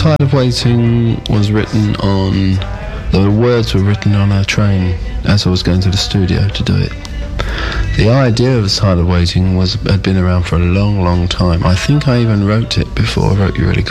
Tide of Waiting was written on... The words were written on a train as I was going to the studio to do it. The idea of Tide of Waiting had been around for a long, long time. I think I even wrote it before I wrote You Really Got